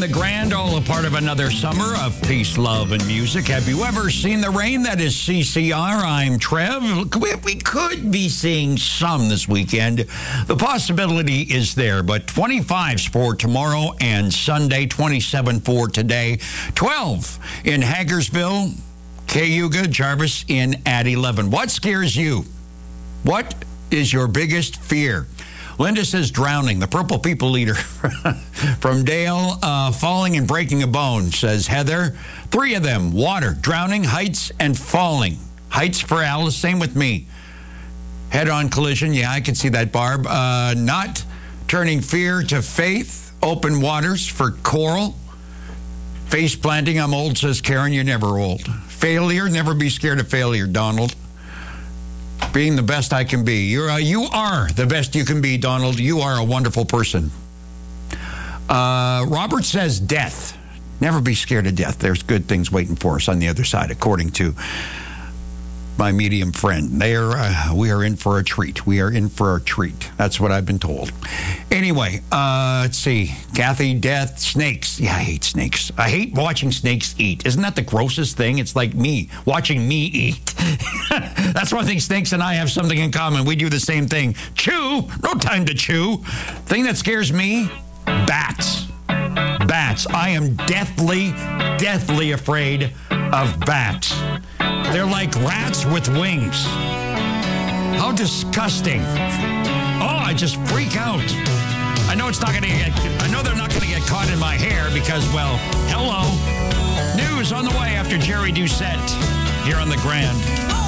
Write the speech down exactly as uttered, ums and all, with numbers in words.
the Grand, all a part of another summer of peace, love, and music. Have you ever seen the rain? That is C C R. I'm Trev. We, we could be seeing some this weekend. The possibility is there, but twenty-fives for tomorrow and Sunday, twenty-seven for today, twelve in Hagersville, Cayuga, Jarvis in at eleven. What scares you? What is your biggest fear? Linda says drowning. The Purple People leader from Dale, uh, falling and breaking a bone, says Heather. Three of them, water, drowning, heights, and falling. Heights for Alice, same with me. Head-on collision, yeah, I can see that, Barb. Uh, not turning fear to faith. Open waters for Coral. Face planting, I'm old, says Karen. You're never old. Failure, never be scared of failure, Donald. Being the best I can be. You're a, you are the best you can be, Donald. You are a wonderful person. Uh, Robert says death. Never be scared of death. There's good things waiting for us on the other side, according to my medium friend. They are, uh, we are in for a treat. We are in for a treat. That's what I've been told. Anyway, uh, let's see. Kathy, death, snakes. Yeah, I hate snakes. I hate watching snakes eat. Isn't that the grossest thing? It's like me, watching me eat. That's why I think snakes and I have something in common. We do the same thing. Chew. No time to chew. Thing that scares me, bats. Bats. I am deathly, deathly afraid of bats. They're like rats with wings. How disgusting. Oh, I just freak out. I know it's not going to get, I know they're not going to get caught in my hair because, well, hello. News on the way after Jerry Doucette here on The Grand.